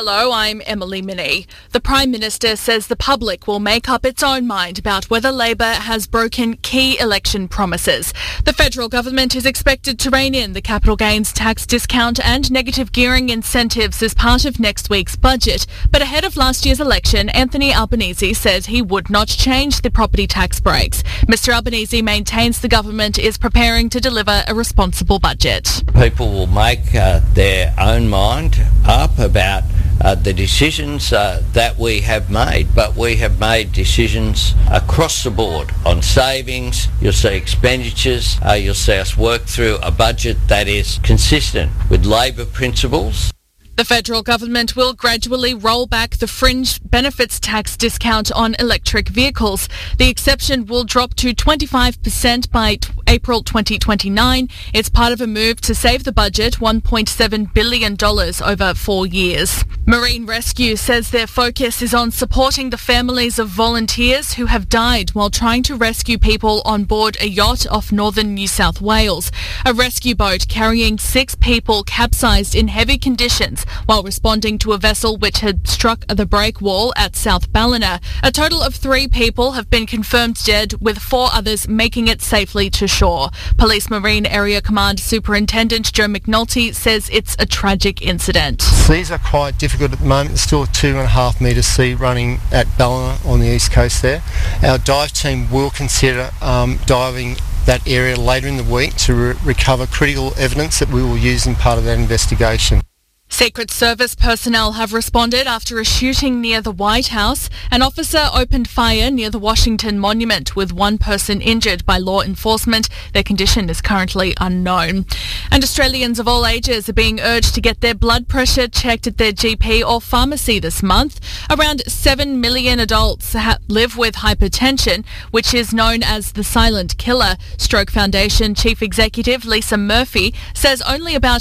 Hello, I'm Emily Minnie. The Prime Minister says the public will make up its own mind about whether Labor has broken key election promises. The federal government is expected to rein in the capital gains tax discount and negative gearing incentives as part of next week's budget. But ahead of last year's election, Anthony Albanese says he would not change the property tax breaks. Mr Albanese maintains the government is preparing to deliver a responsible budget. People will make their own mind up about the decisions that we have made, but we have made decisions across the board on savings. You'll see expenditures. You'll see us work through a budget that is consistent with Labor principles. The federal government will gradually roll back the fringe benefits tax discount on electric vehicles. The exception will drop to 25% by April 2029. It's part of a move to save the budget $1.7 billion over 4 years. Marine Rescue says their focus is on supporting the families of volunteers who have died while trying to rescue people on board a yacht off northern New South Wales. A rescue boat carrying 6 people capsized in heavy conditions while responding to a vessel which had struck the break wall at South Ballina. A total of 3 people have been confirmed dead, with 4 others making it safely to shore. Police Marine Area Command Superintendent Joe McNulty says it's a tragic incident. Seas are quite difficult at the moment. There's still a 2.5 metre sea running at Ballina on the east coast there. Our dive team will consider diving that area later in the week to recover critical evidence that we will use in part of that investigation. Secret Service personnel have responded after a shooting near the White House. An officer opened fire near the Washington Monument, with 1 person injured by law enforcement. Their condition is currently unknown. And Australians of all ages are being urged to get their blood pressure checked at their GP or pharmacy this month. Around 7 million adults live with hypertension, which is known as the silent killer. Stroke Foundation Chief Executive Lisa Murphy says only about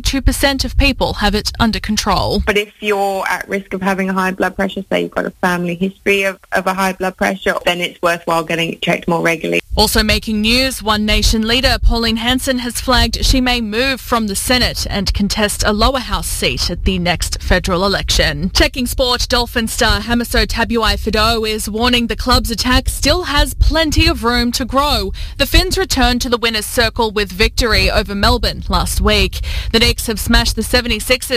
32% of people have it under control. But if you're at risk of having a high blood pressure, say you've got a family history of a high blood pressure, then it's worthwhile getting it checked more regularly. Also making news, One Nation leader Pauline Hanson has flagged she may move from the Senate and contest a lower house seat at the next federal election. Checking sport, Dolphin star Hamiso Tabuai-Fidow is warning the club's attack still has plenty of room to grow. The Finns returned to the winner's circle with victory over Melbourne last week. The Knicks have smashed the 76ers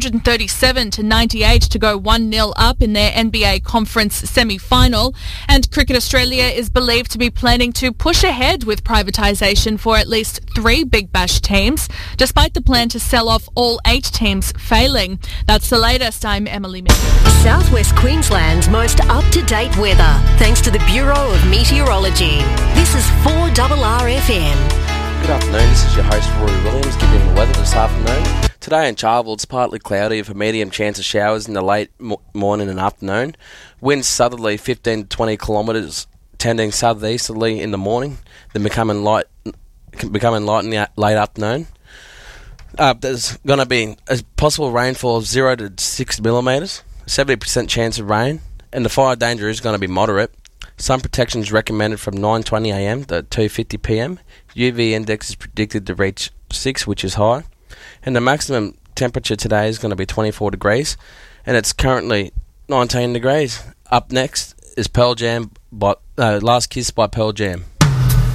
137-98 to go 1-0 up in their NBA conference semi-final. And Cricket Australia is believed to be planning to push ahead with privatisation for at least 3 Big Bash teams, despite the plan to sell off all 8 teams failing. That's the latest. I'm Emily Minnie. Southwest Queensland's most up-to-date weather, thanks to the Bureau of Meteorology. This is 4RRFM. Good afternoon, this is your host Rory Williams giving you the weather this afternoon. Today in Charleville it's partly cloudy with a medium chance of showers in the late morning and afternoon. Winds southerly 15 to 20 kilometres, tending southeasterly in the morning, then becoming light in the late afternoon. There's going to be a possible rainfall of 0 to 6 millimetres, 70% chance of rain, and the fire danger is going to be moderate. Sun protection is recommended from 9:20am to 2:50pm. UV index is predicted to reach 6, which is high. And the maximum temperature today is going to be 24 degrees, and it's currently 19 degrees. Up next is Pearl Jam, Last Kiss by Pearl Jam.